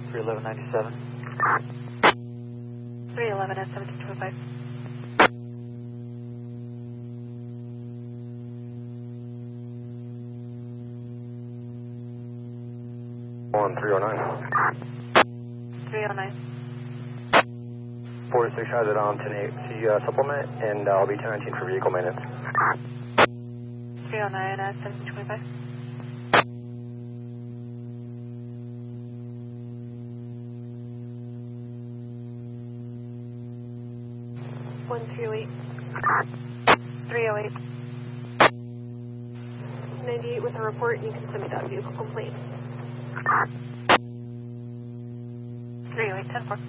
31197. 311 at 1725. On 309. 309. 46 has it on 10-8 supplement, and I'll be 1019 for vehicle maintenance. 309 at 1725. One 308. 308. 98 with a report, you can send me that vehicle complete. 308, 10-4.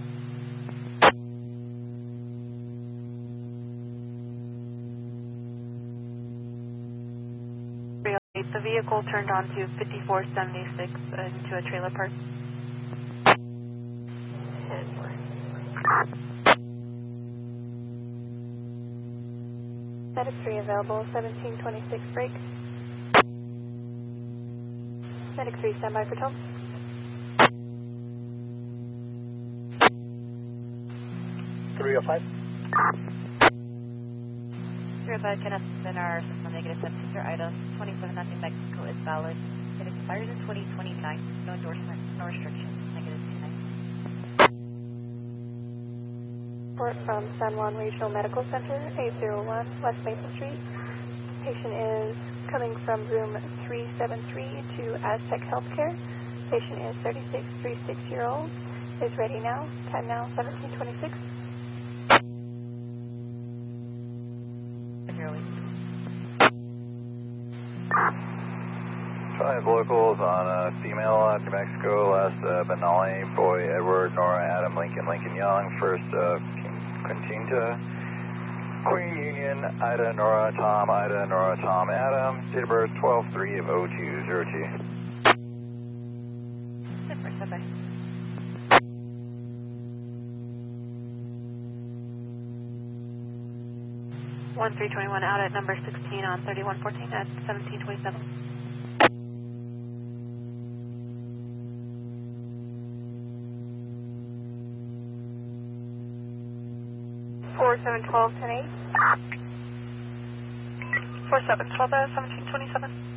The vehicle turned on to 5476 into a trailer park. 10-4. Medic 3 available, 1726 break. Medic 3 standby for tow. 305. 305 can in our system negative 17 item 27 nothing Mexico is valid. It expires in 2029. No endorsement, no restrictions. Negative 29. Report from San Juan Regional Medical Center, 801 West Maple Street. Patient is coming from room 373 to Aztec Healthcare. Patient is 36-year-old. Is ready now. Time now 1726. Five locals on a female New Mexico, last Benali, boy Edward, Nora, Adam, Lincoln, Lincoln Young, first Quintinta, Queen Union, Ida, Nora, Tom, Adam, date of birth 12/3 of 0202. Super, bye-bye. One 321 out at number 16 on 3114 at 1727. 4712 10-8. 4712 at 1727.